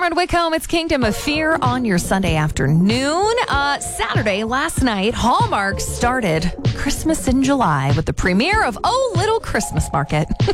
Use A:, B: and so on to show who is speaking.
A: Cameron Whitcomb, it's Kingdom of Fear on your Sunday afternoon. Saturday, last night, Hallmark started Christmas in July with the premiere of Oh Little Christmas Market.